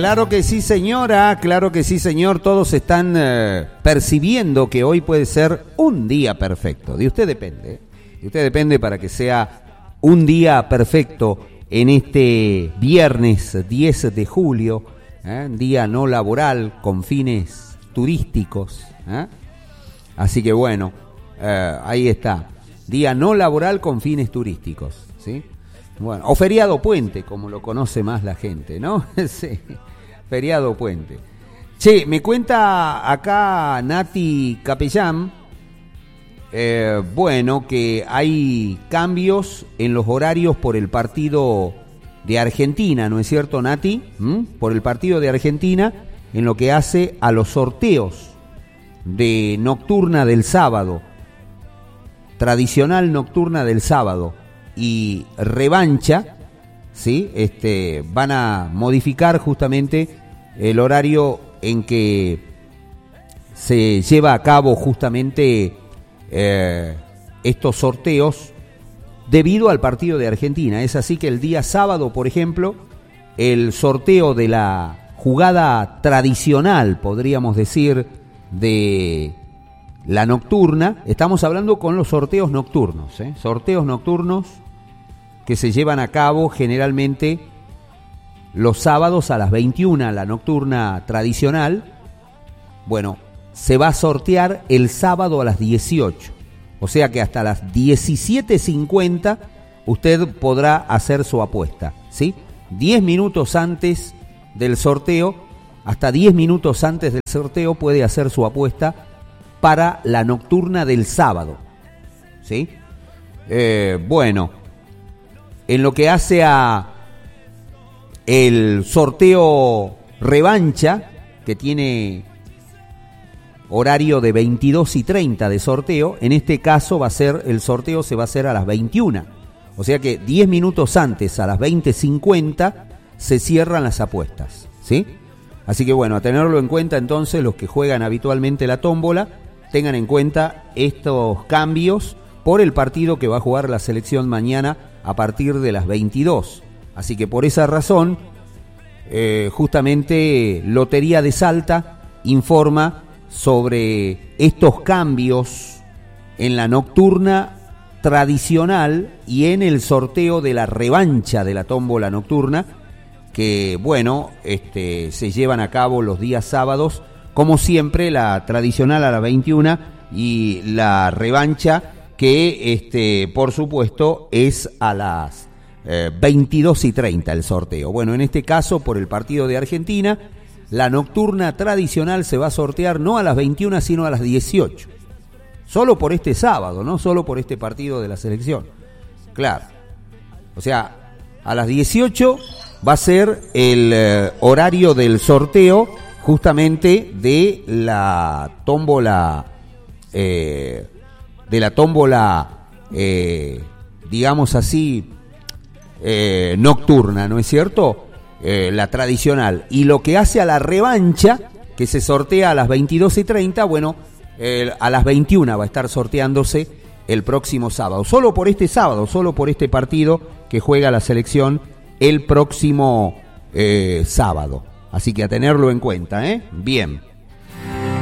Claro que sí, señora, claro que sí, señor. Todos están percibiendo que hoy puede ser un día perfecto. De usted depende. De usted depende para que sea un día perfecto en este viernes 10 de julio, día no laboral con fines turísticos. Así que bueno, ahí está. Día no laboral con fines turísticos, ¿sí? Bueno, o feriado puente, como lo conoce más la gente, ¿no? Sí, feriado puente. Che, me cuenta acá Nati Capellán, bueno, que hay cambios en los horarios por el partido de Argentina, ¿no es cierto, Nati? Por el partido de Argentina, en lo que hace a los sorteos de nocturna del sábado, tradicional nocturna del sábado y revancha, ¿sí? Van a modificar justamente el horario en que se lleva a cabo justamente estos sorteos debido al partido de Argentina. Es así que el día sábado, por ejemplo, el sorteo de la jugada tradicional, podríamos decir, de la nocturna, estamos hablando con los sorteos nocturnos, sorteos nocturnos que se llevan a cabo generalmente los sábados a las 21, la nocturna tradicional. Bueno, se va a sortear el sábado a las 18, o sea que hasta las 17:50 usted podrá hacer su apuesta, ¿sí? 10 minutos antes del sorteo, hasta 10 minutos antes del sorteo puede hacer su apuesta para la nocturna del sábado, ¿sí? Bueno, en lo que hace a el sorteo revancha, que tiene horario de 22:30 de sorteo, en este caso va a ser, el sorteo se va a hacer a las 21, o sea que 10 minutos antes, a las 20:50, se cierran las apuestas, ¿sí? Así que bueno, a tenerlo en cuenta entonces los que juegan habitualmente la tómbola, tengan en cuenta estos cambios por el partido que va a jugar la selección mañana a partir de las 22. Así que por esa razón, justamente Lotería de Salta informa sobre estos cambios en la nocturna tradicional y en el sorteo de la revancha de la tómbola nocturna, que bueno, se llevan a cabo los días sábados, como siempre, la tradicional a las 21 y la revancha que por supuesto es a las 22:30 el sorteo. Bueno, en este caso por el partido de Argentina, la nocturna tradicional se va a sortear no a las 21 sino a las 18. Solo por este sábado, no solo por este partido de la selección. Claro. O sea, a las 18 va a ser el horario del sorteo justamente de la tómbola, digamos así, nocturna, ¿no es cierto? La tradicional. Y lo que hace a la revancha, que se sortea a las 22:30, bueno, a las 21 va a estar sorteándose el próximo sábado. Solo por este sábado, solo por este partido que juega la selección el próximo sábado. Así que a tenerlo en cuenta, ¿eh? Bien.